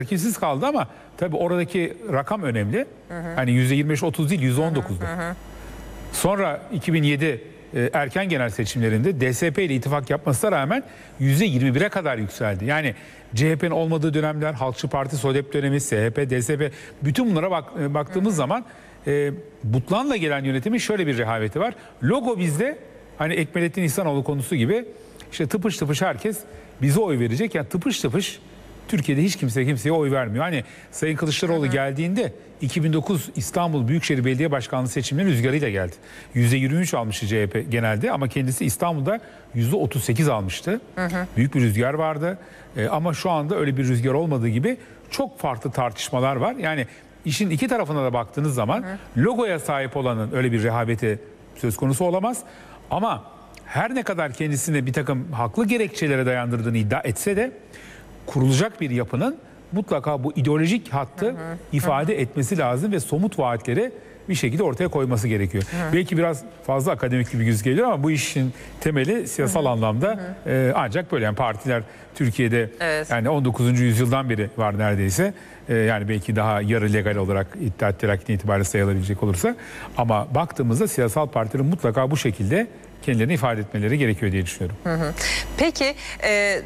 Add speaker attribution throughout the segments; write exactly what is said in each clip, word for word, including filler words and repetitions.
Speaker 1: Hareketsiz kaldı ama tabii oradaki rakam önemli. Hı hı. Hani yüzde yirmi beş otuz değil, yüzde on dokuzdu. Hı hı. Sonra iki bin yedi e, erken genel seçimlerinde D S P ile ittifak yapmasına rağmen yüzde yirmi bire kadar yükseldi. Yani C H P'nin olmadığı dönemler, Halkçı Parti, SODEP dönemi, S H P, D S P, bütün bunlara bak, e, baktığımız hı hı. zaman e, Butlan'la gelen yönetimin şöyle bir rehaveti var. Logo bizde, hani Ekmelettin İhsanoğlu konusu gibi, işte tıpış tıpış herkes bize oy verecek. Yani tıpış tıpış Türkiye'de hiç kimse kimseye oy vermiyor. Hani Sayın Kılıçdaroğlu hı hı. geldiğinde iki bin dokuz İstanbul Büyükşehir Belediye Başkanlığı seçimlerinin rüzgarıyla geldi. yüzde yirmi üç almıştı C H P genelde ama kendisi İstanbul'da yüzde otuz sekiz almıştı. Hı hı. Büyük bir rüzgar vardı. Ee, ama şu anda öyle bir rüzgar olmadığı gibi çok farklı tartışmalar var. Yani işin iki tarafına da baktığınız zaman hı hı. logoya sahip olanın öyle bir rehaveti söz konusu olamaz. Ama her ne kadar kendisine bir takım haklı gerekçelere dayandırdığını iddia etse de kurulacak bir yapının mutlaka bu ideolojik hattı hı hı. ifade hı hı. etmesi lazım ve somut vaatleri bir şekilde ortaya koyması gerekiyor. Hı hı. Belki biraz fazla akademik gibi gözüküyor ama bu işin temeli siyasal hı hı. anlamda hı hı. E, ancak böyle yani partiler Türkiye'de evet. yani on dokuzuncu yüzyıldan beri var neredeyse. E, yani belki daha yarı legal olarak İttihat Terakki'den itibariyle sayılabilecek olursa ama baktığımızda siyasal partilerin mutlaka bu şekilde kendilerini ifade etmeleri gerekiyor diye düşünüyorum.
Speaker 2: Hı hı. Peki e,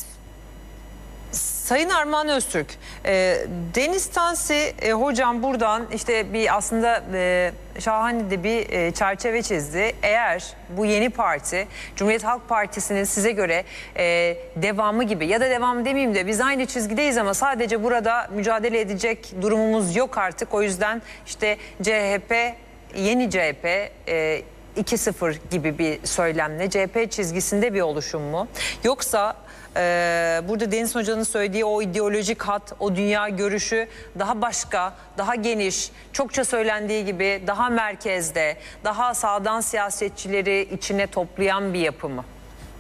Speaker 2: Sayın Armağan Öztürk, e, Deniz Tansi e, hocam buradan işte bir aslında e, şahane de bir e, çerçeve çizdi. Eğer bu yeni parti Cumhuriyet Halk Partisi'nin size göre e, devamı gibi ya da devamı demeyeyim de biz aynı çizgideyiz ama sadece burada mücadele edecek durumumuz yok artık. O yüzden işte C H P, yeni C H P e, iki sıfır gibi bir söylemle C H P çizgisinde bir oluşum mu? Yoksa Ee, burada Deniz Hoca'nın söylediği o ideolojik hat, o dünya görüşü daha başka, daha geniş, çokça söylendiği gibi daha merkezde, daha sağdan siyasetçileri içine toplayan bir yapı mı?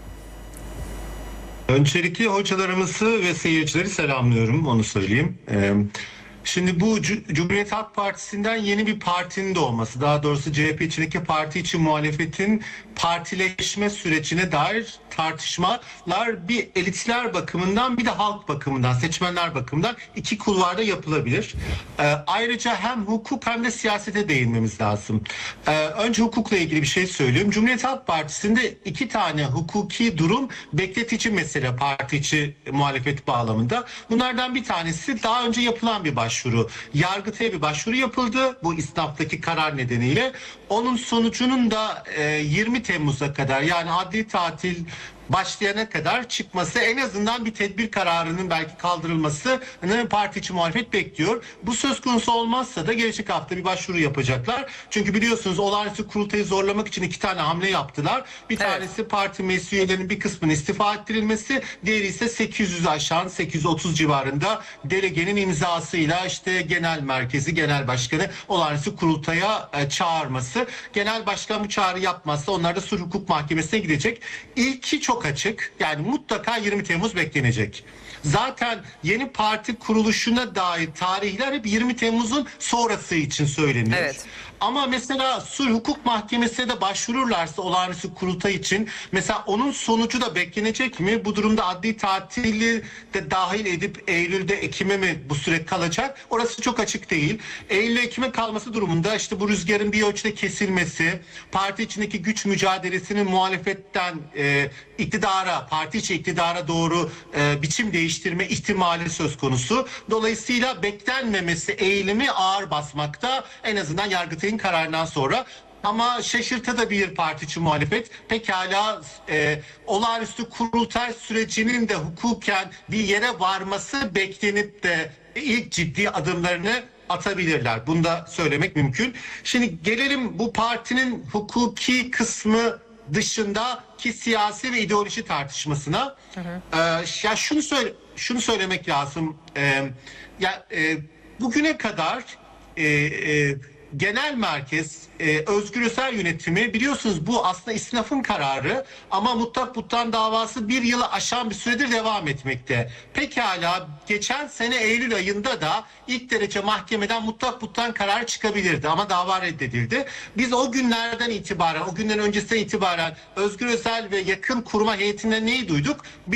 Speaker 3: Öncelikle hocalarımızı ve seyircileri selamlıyorum, onu söyleyeyim. Ee, Şimdi bu Cumhuriyet Halk Partisi'nden yeni bir partinin doğması, daha doğrusu C H P içindeki parti içi muhalefetin partileşme sürecine dair tartışmalar bir elitler bakımından bir de halk bakımından, seçmenler bakımından iki kulvarda yapılabilir. Ee, ayrıca hem hukuk hem de siyasete değinmemiz lazım. Ee, önce hukukla ilgili bir şey söyleyeyim. Cumhuriyet Halk Partisi'nde iki tane hukuki durum bekletici mesele parti içi muhalefet bağlamında. Bunlardan bir tanesi daha önce yapılan bir başvuru. Yargıtay'a bir başvuru yapıldı bu İSNAF'taki karar nedeniyle. Onun sonucunun da yirmi Temmuz'a kadar, yani adli tatil başlayana kadar çıkması, en azından bir tedbir kararının belki kaldırılmasını parti içi muhalefet bekliyor. Bu söz konusu olmazsa da gelecek hafta bir başvuru yapacaklar. Çünkü biliyorsunuz olağanüstü kurultayı zorlamak için iki tane hamle yaptılar. Bir evet. tanesi parti meclis üyelerinin bir kısmının istifa ettirilmesi, diğeri ise sekiz yüzü aşan sekiz yüz otuz civarında delegenin imzasıyla işte genel merkezi, genel başkanı olağanüstü kurultaya çağırması. Genel başkan bu çağrı yapmazsa onlar da Sulh Hukuk Mahkemesi'ne gidecek. İlki çok açık. Yani mutlaka yirmi Temmuz beklenecek. Zaten yeni parti kuruluşuna dair tarihler hep yirmi Temmuz'un sonrası için söyleniyor. Evet. Ama mesela Sulh Hukuk Mahkemesi'ne de başvururlarsa olağanüstü kurultay için, mesela onun sonucu da beklenecek mi? Bu durumda adli tatili de dahil edip Eylül'de Ekim'e mi bu süre kalacak? Orası çok açık değil. Eylül'de Ekim'e kalması durumunda işte bu rüzgarın bir ölçüde kesilmesi, parti içindeki güç mücadelesinin muhalefetten e, iktidara, parti içi iktidara doğru e, biçim değiştirme ihtimali söz konusu. Dolayısıyla beklenmemesi eğilimi ağır basmakta, en azından Yargıtay'ın kararından sonra. Ama şaşırtıcı parti içi muhalefet pekala e, olağanüstü kurultay sürecinin de hukuken bir yere varması beklenip de ilk ciddi adımlarını atabilirler. Bunu da söylemek mümkün. Şimdi gelelim bu partinin hukuki kısmı dışındaki siyasi ve ideoloji tartışmasına. Hı hı. Ee, ya şunu söyle, şunu söylemek lazım. Ee, ya e, bugüne kadar e, e, genel merkez, e, Özgür Özel yönetimi, biliyorsunuz bu aslında İSNAF'ın kararı ama mutlak butlan davası bir yılı aşan bir süredir devam etmekte. Pekala geçen sene Eylül ayında da ilk derece mahkemeden mutlak butlan kararı çıkabilirdi ama dava reddedildi. Biz o günlerden itibaren, o günden öncesinden itibaren Özgür Özel ve yakın kurma heyetinden neyi duyduk? Biz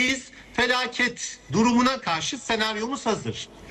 Speaker 3: felaket durumuna karşı senaryomuz hazır.